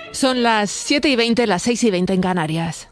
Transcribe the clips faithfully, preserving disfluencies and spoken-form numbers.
Son las siete y veinte, las seis y veinte en Canarias.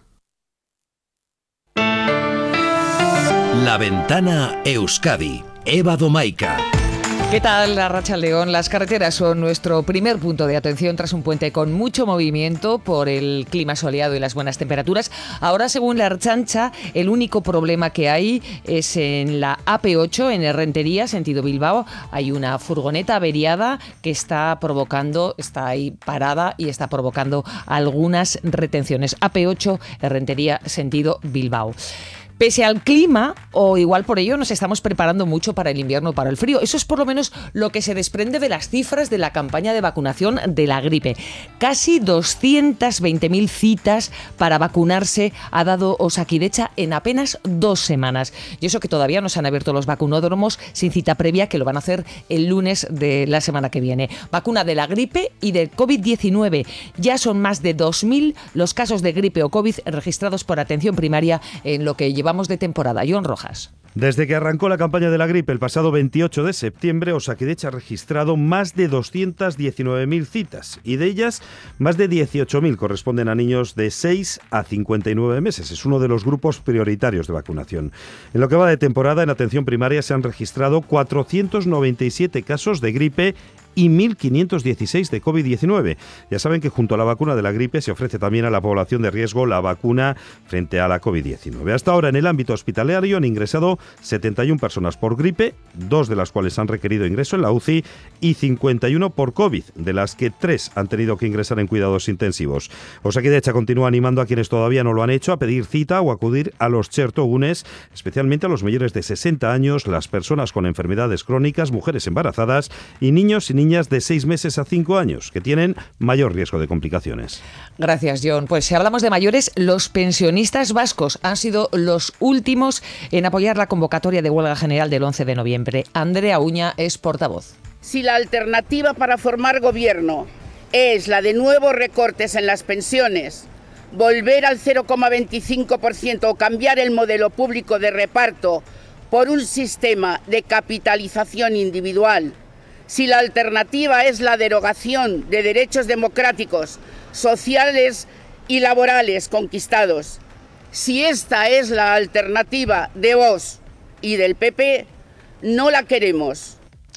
La Ventana Euskadi. Eva Domaica. ¿Qué tal, Arratsaldeon? Las carreteras son nuestro primer punto de atención tras un puente con mucho movimiento por el clima soleado y las buenas temperaturas. Ahora, según la Ertzaintza, el único problema que hay es en la A P ocho, en Errentería, sentido Bilbao. Hay una furgoneta averiada que está provocando, está ahí parada y está provocando algunas retenciones. A P ocho, Errentería, sentido Bilbao. Pese al clima, o igual por ello, nos estamos preparando mucho para el invierno, para el frío. Eso es por lo menos lo que se desprende de las cifras de la campaña de vacunación de la gripe. Casi doscientas veinte mil citas para vacunarse ha dado Osakidetza en apenas dos semanas. Y eso que todavía no se han abierto los vacunódromos sin cita previa, que lo van a hacer el lunes de la semana que viene. Vacuna de la gripe y del covid diecinueve. Ya son más de dos mil los casos de gripe o COVID registrados por atención primaria en lo que lleva Vamos de temporada. John Rojas. Desde que arrancó la campaña de la gripe el pasado veintiocho de septiembre, Osakidetza ha registrado más de doscientas diecinueve mil citas y de ellas más de dieciocho mil corresponden a niños de seis a cincuenta y nueve meses. Es uno de los grupos prioritarios de vacunación. En lo que va de temporada, en atención primaria se han registrado cuatrocientos noventa y siete casos de gripe y mil quinientos dieciséis de covid diecinueve. Ya saben que junto a la vacuna de la gripe se ofrece también a la población de riesgo la vacuna frente a la covid diecinueve. Hasta ahora en el ámbito hospitalario han ingresado setenta y una personas por gripe, dos de las cuales han requerido ingreso en la U C I y cincuenta y uno por COVID, de las que tres han tenido que ingresar en cuidados intensivos. Osakidetza continúa animando a quienes todavía no lo han hecho a pedir cita o acudir a los txertogunes, especialmente a los mayores de sesenta años, las personas con enfermedades crónicas, mujeres embarazadas y niños y niñas niñas de seis meses a cinco años, que tienen mayor riesgo de complicaciones. Gracias, John. Pues si hablamos de mayores, los pensionistas vascos han sido los últimos en apoyar la convocatoria de huelga general del once de noviembre. Andrea Uña es portavoz. Si la alternativa para formar gobierno es la de nuevos recortes en las pensiones, volver al cero coma veinticinco por ciento o cambiar el modelo público de reparto por un sistema de capitalización individual, si la alternativa es la derogación de derechos democráticos, sociales y laborales conquistados, si esta es la alternativa de Vox y del P P, no la queremos.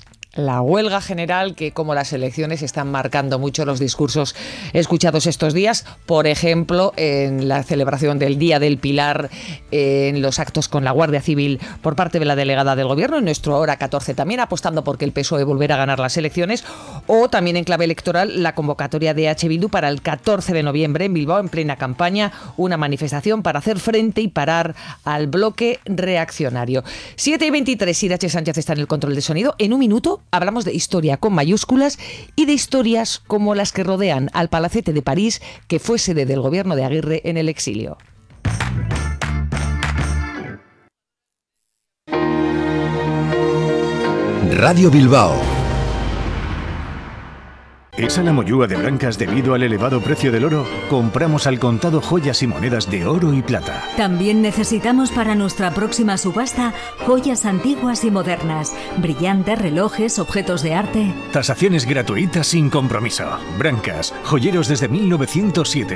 La huelga general que, como las elecciones, están marcando mucho los discursos escuchados estos días, por ejemplo, en la celebración del Día del Pilar, en los actos con la Guardia Civil por parte de la delegada del Gobierno, en nuestro Hora catorce también apostando porque el P S O E volverá a ganar las elecciones, o también en clave electoral la convocatoria de H. Bildu para el catorce de noviembre en Bilbao, en plena campaña, una manifestación para hacer frente y parar al bloque reaccionario. siete y veintitrés, Irache Sánchez está en el control de sonido. En un minuto hablamos de historia con mayúsculas y de historias como las que rodean al Palacete de París, que fue sede del gobierno de Aguirre en el exilio. Radio Bilbao. ¿Es a la mollúa de Brancas debido al elevado precio del oro? Compramos al contado joyas y monedas de oro y plata. También necesitamos para nuestra próxima subasta joyas antiguas y modernas, brillantes, relojes, objetos de arte. Tasaciones gratuitas sin compromiso. Brancas, joyeros desde mil novecientos siete.